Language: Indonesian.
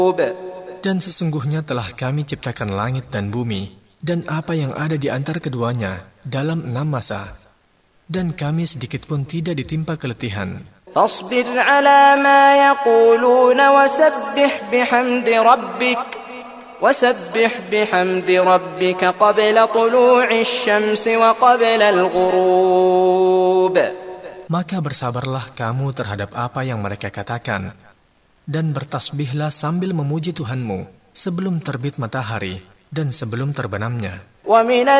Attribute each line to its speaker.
Speaker 1: Dan sesungguhnya telah kami ciptakan langit dan bumi, dan apa yang ada di antara keduanya dalam 6 masa. Dan kami sedikit pun tidak ditimpa keletihan.
Speaker 2: فاصبر على ما يقولون وسبح بحمد ربك قبل طلوع الشمس وقبل الغروب.
Speaker 1: Maka bersabarlah kamu terhadap apa yang mereka katakan, dan bertasbihlah sambil memuji Tuhanmu sebelum terbit matahari dan sebelum terbenamnya.
Speaker 2: ومن